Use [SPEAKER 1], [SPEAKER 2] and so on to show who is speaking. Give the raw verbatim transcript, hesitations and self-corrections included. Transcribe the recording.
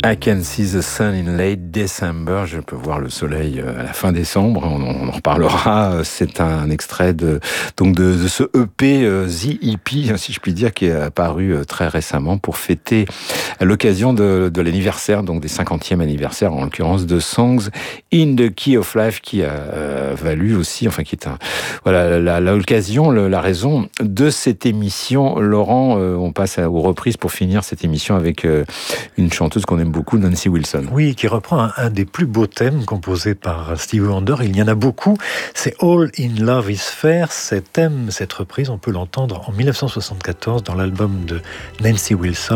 [SPEAKER 1] I can see the sun in late December. Je peux voir le soleil à la fin décembre. On, on en reparlera. C'est un extrait de, donc de, de ce E P, The E P, si je puis dire, qui est apparu très récemment pour fêter à l'occasion de, de l'anniversaire, donc des cinquantième anniversaire, en l'occurrence de Songs in the Key of Life, qui a euh, valu aussi, enfin, qui est un, voilà, la, la, l'occasion, la, la raison de cette émission. Laurent, euh, on passe aux reprises pour finir cette émission avec euh, une chanteuse qu'on aime beaucoup, Nancy Wilson.
[SPEAKER 2] Oui, qui reprend un, un des plus beaux thèmes composés par Stevie Wonder. Il y en a beaucoup. C'est All in Love is Fair. Cet thème, cette reprise, on peut l'entendre en dix-neuf cent soixante-quatorze dans l'album de Nancy Wilson,